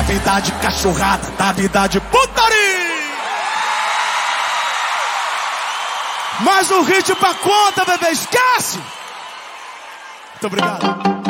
vida de cachorrada, da vida de putaria. Mais um hit pra conta, bebê, esquece! Muito obrigado.